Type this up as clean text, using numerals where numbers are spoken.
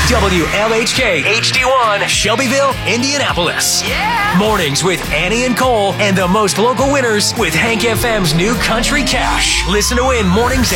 WLHK HD1, Shelbyville, Indianapolis. Yeah! Mornings with Annie and Cole and the most local winners with Hank FM's new Country Cash. Listen to win mornings